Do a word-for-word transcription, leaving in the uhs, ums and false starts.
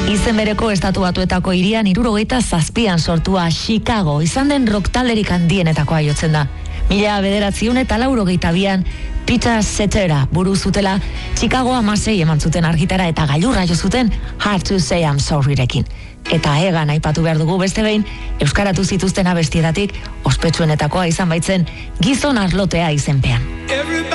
Izen bereko estatu batuetako hirian hirurogeita zazpian sortua Chicago izan den rock talderik handienetakoa jotzen da. Mila bederatziehun eta laurogeita bian Peter Cetera buru zutela Chicago hamasei eman zuten argitara eta gailurra jo zuten Hard to Say I'm Sorryrekin. Eta egan aipatu behar dugu beste behin, euskaratu zituzten abestietatik ospetsuenetakoa izan baitzen Gizon Arlotea izenpean.